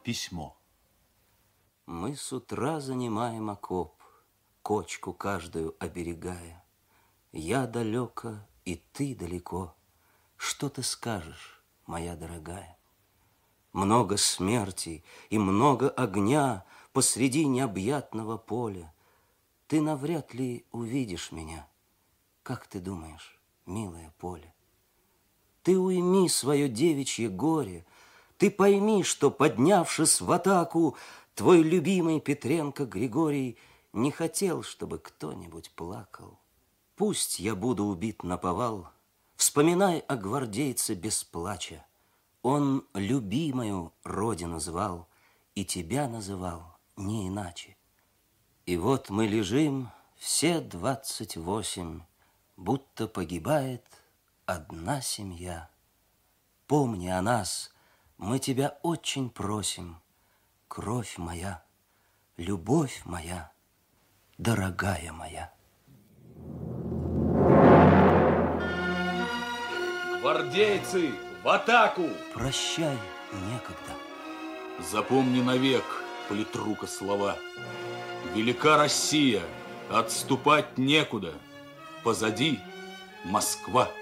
Письмо. Мы с утра занимаем окоп, кочку каждую оберегая. Я далеко, и ты далеко. Что ты скажешь, моя дорогая? Много смерти и много огня посреди необъятного поля. Ты навряд ли увидишь меня. Как ты думаешь, милое поле? Ты уйми свое девичье горе. Ты пойми, что, поднявшись в атаку, твой любимый Петренко Григорий не хотел, чтобы кто-нибудь плакал. Пусть я буду убит наповал, вспоминай о гвардейце без плача. Он любимую родину звал, и тебя называл не иначе. И вот мы лежим все 28, будто погибает одна семья. Помни о нас, мы тебя очень просим, кровь моя, любовь моя, дорогая моя. Гвардейцы, в атаку! Прощай, некогда. Запомни навек, политрука, слова. Велика Россия, отступать некуда. Позади Москва.